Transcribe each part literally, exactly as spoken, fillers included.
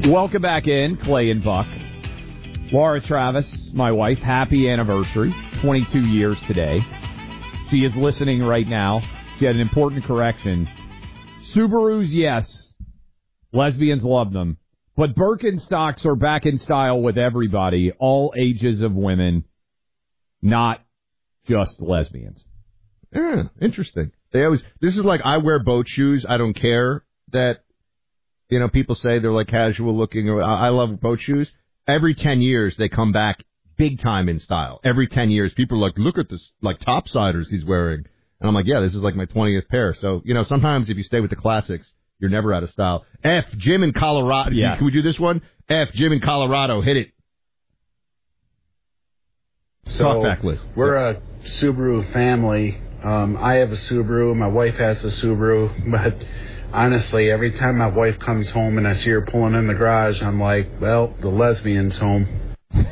Welcome back in, Clay and Buck. Laura Travis, my wife, happy anniversary, twenty-two years today. She is listening right now. She had an important correction. Subarus, yes. Lesbians love them. But Birkenstocks are back in style with everybody, all ages of women, not just lesbians. Yeah, interesting. They always. This is like, I wear boat shoes. I don't care that, you know, people say they're like casual looking. Or I love boat shoes. Every ten years, they come back big time in style. Every ten years, people are like, look at this, like, topsiders he's wearing. And I'm like, yeah, this is like my twentieth pair. So, you know, sometimes if you stay with the classics, you're never out of style. F, Jim in Colorado. Yes. Can we do this one? F, Jim in Colorado. Hit it. So Talk back list. We're a Subaru family. Um, I have a Subaru. My wife has a Subaru. But honestly, every time my wife comes home and I see her pulling in the garage, I'm like, well, the lesbian's home.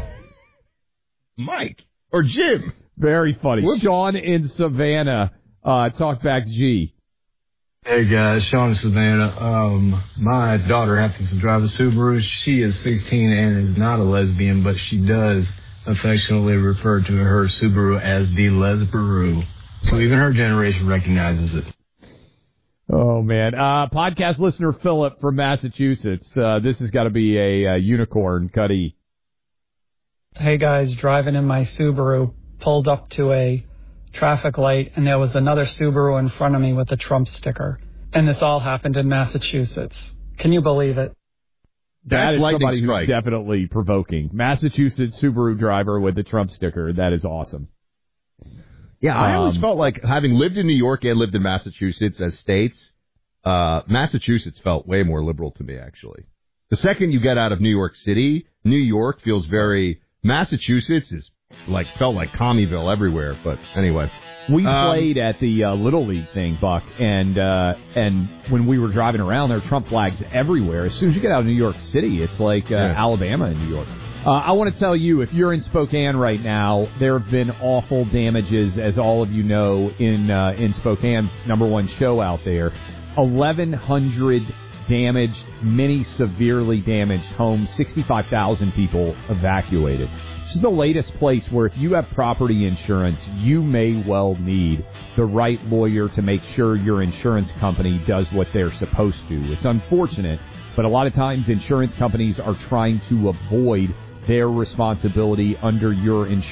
Mike or Jim. Very funny. Whoops. Sean in Savannah, uh, talk back G. Hey guys, Sean in Savannah. Um, my daughter happens to drive a Subaru. She is sixteen and is not a lesbian, but she does affectionately refer to her Subaru as the Lesbaru. So even her generation recognizes it. Oh, man. Uh, podcast listener Philip from Massachusetts. Uh, this has got to be a, a unicorn, Cuddy. Hey, guys, driving in my Subaru, pulled up to a traffic light, and there was another Subaru in front of me with a Trump sticker. And this all happened in Massachusetts. Can you believe it? That That's is lightning somebody strike. who's definitely provoking. Massachusetts Subaru driver with the Trump sticker. That is awesome. Yeah, I always Um, felt like, having lived in New York and lived in Massachusetts as states, uh, Massachusetts felt way more liberal to me, actually. The second you get out of New York City, New York feels very... Massachusetts is like felt like Commeyville everywhere, but anyway. We Um, played at the uh, Little League thing, Buck, and uh, and when we were driving around, there were Trump flags everywhere. As soon as you get out of New York City, it's like uh, Yeah. Alabama in New York. Uh, I want to tell you, if you're in Spokane right now, there have been awful damages, as all of you know, in uh, in Spokane, number one show out there. eleven hundred damaged, many severely damaged homes, sixty-five thousand people evacuated. This is the latest place where if you have property insurance, you may well need the right lawyer to make sure your insurance company does what they're supposed to. It's unfortunate, but a lot of times insurance companies are trying to avoid their responsibility under your insurance.